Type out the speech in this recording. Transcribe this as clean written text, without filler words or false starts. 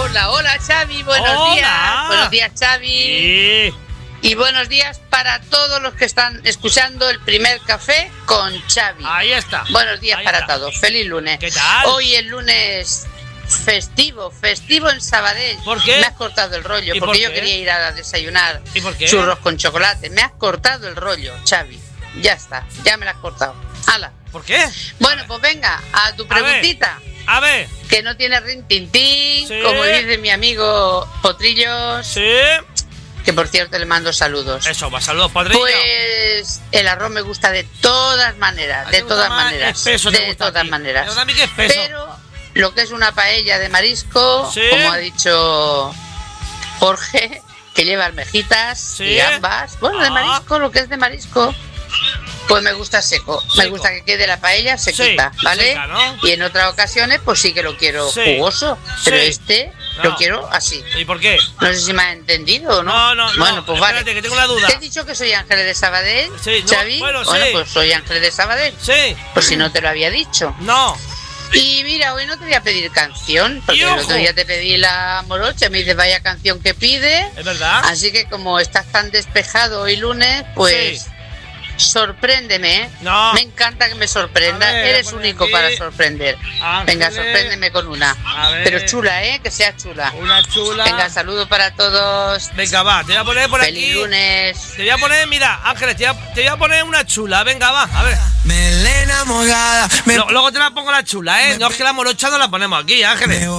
Hola, Xavi, buenos días. Buenos días, Xavi. Sí. Y buenos días para todos los que están escuchando el primer café con Xavi. Ahí está. Buenos días Ahí para está. todos. Feliz lunes. ¿Qué tal? Hoy el lunes festivo en Sabadell. ¿Por qué? Me has cortado el rollo, ¿Y porque por yo qué? quería ir a desayunar ¿Y por qué? churros con chocolate. Me has cortado el rollo, Xavi. Ya está, ya me lo has cortado. ¡Hala! ¿Por qué? Bueno, pues venga, a tu preguntita. A ver. Que no tiene rintintín, Sí. como dice mi amigo Potrillos, Sí. que por cierto le mando saludos. Eso, va, saludos, padrillo. Pues el arroz me gusta de todas maneras, ¿A ti de te todas gusta más maneras, espeso, te de gusta a todas ti? maneras. Me gusta a mí que es espeso. Pero lo que es una paella de marisco, Sí. como ha dicho Jorge, que lleva almejitas Sí. y gambas, bueno, de Ah. marisco, lo que es de marisco, pues me gusta seco. Me Seco. gusta que quede la paella sequita, Sí, ¿vale? seca, ¿no? Y en otras ocasiones, pues sí que lo quiero Sí. jugoso, pero Sí. este No. lo quiero así. ¿Y por qué? No sé si me has entendido o no. No. Bueno, pues espérate, vale. que tengo una duda. ¿Te he dicho que soy Ángeles de Sabadell, Sí, no, Xavi? bueno, Bueno, sí. pues soy Ángeles de Sabadell. Sí. Pues si no te lo había dicho. No. Y mira, hoy no te voy a pedir canción, porque Y el ojo. otro día te pedí la morocha, me dices vaya canción que pide. ¿Es verdad? Así que como estás tan despejado hoy lunes, pues Sí. sorpréndeme, ¿eh? No. Me encanta que me sorprenda. A ver, Eres pon único aquí. para sorprender. Ángeles. Venga, sorpréndeme con una. A ver. Pero chula, ¿eh? Que sea chula. Una chula. Venga, saludos para todos. Venga, va, te voy a poner por Feliz aquí. lunes. Te voy a poner, mira, Ángeles, te voy a poner una chula. Venga, va, a ver. Melena mojada, Luego te la pongo la chula, ¿eh? No es que la morocha no la ponemos aquí, Ángeles.